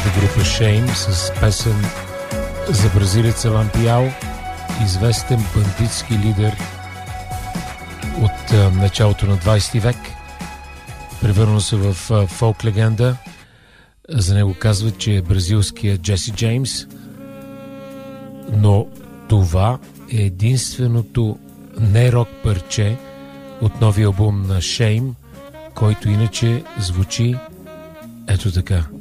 група Shame с песен за бразилеца Лампиао, известен бандитски лидер от началото на 20 век. Превърна се в фолк легенда. За него казват, че е бразилския Джеси Джеймс. Но това е единственото не-рок парче от новия албум на Shame, който иначе звучи ето така.